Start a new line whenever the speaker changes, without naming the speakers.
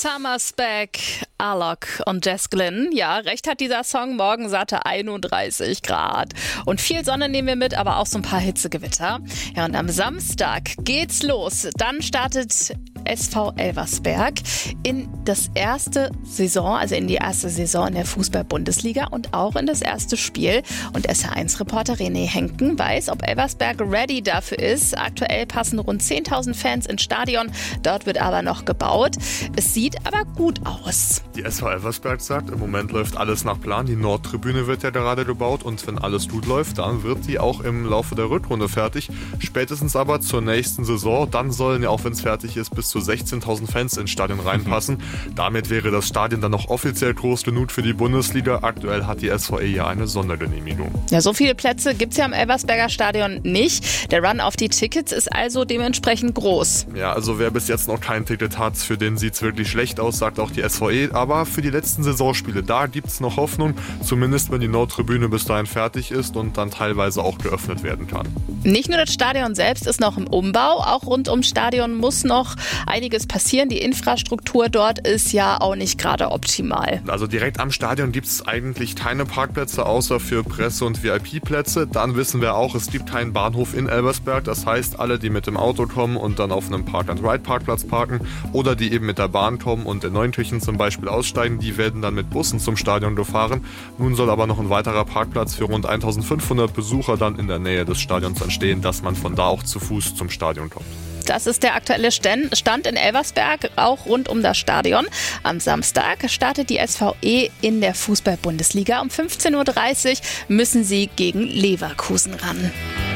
Summer's Back, Alok und Jess Glynn. Ja, recht hat dieser Song, morgen satte 31 Grad. Und viel Sonne nehmen wir mit, aber auch so ein paar Hitzegewitter. Ja, und am Samstag geht's los. Dann startet SV Elversberg in die erste Saison in der Fußball-Bundesliga und auch in das erste Spiel. Und SR1-Reporter René Henken weiß, ob Elversberg ready dafür ist. Aktuell passen rund 10.000 Fans ins Stadion. Dort wird aber noch gebaut. Es sieht aber gut aus.
Die SV Elversberg sagt, im Moment läuft alles nach Plan. Die Nordtribüne wird ja gerade gebaut und wenn alles gut läuft, dann wird die auch im Laufe der Rückrunde fertig. Spätestens aber zur nächsten Saison. Dann sollen ja auch, wenn es fertig ist, bis zu 16.000 Fans ins Stadion reinpassen. Damit wäre das Stadion dann noch offiziell groß genug für die Bundesliga. Aktuell hat die SVE ja eine Sondergenehmigung.
Ja, so viele Plätze gibt es ja im Elversberger Stadion nicht. Der Run auf die Tickets ist also dementsprechend groß.
Ja, also wer bis jetzt noch kein Ticket hat, für den sieht es wirklich schlecht aus, sagt auch die SVE. Aber für die letzten Saisonspiele, da gibt es noch Hoffnung. Zumindest wenn die Nordtribüne bis dahin fertig ist und dann teilweise auch geöffnet werden kann.
Nicht nur das Stadion selbst ist noch im Umbau, auch rund ums Stadion muss noch einiges passieren. Die Infrastruktur dort ist ja auch nicht gerade optimal.
Also direkt am Stadion gibt es eigentlich keine Parkplätze, außer für Presse- und VIP-Plätze. Dann wissen wir auch, es gibt keinen Bahnhof in Elversberg. Das heißt, alle, die mit dem Auto kommen und dann auf einem Park-and-Ride-Parkplatz parken oder die eben mit der Bahn kommen und in Neunkirchen zum Beispiel aussteigen, die werden dann mit Bussen zum Stadion gefahren. Nun soll aber noch ein weiterer Parkplatz für rund 1.500 Besucher dann in der Nähe des Stadions entstehen, dass man von da auch zu Fuß zum Stadion kommt.
Das ist der aktuelle Stand in Elversberg, auch rund um das Stadion. Am Samstag startet die SVE in der Fußball-Bundesliga. Um 15.30 Uhr müssen sie gegen Leverkusen ran.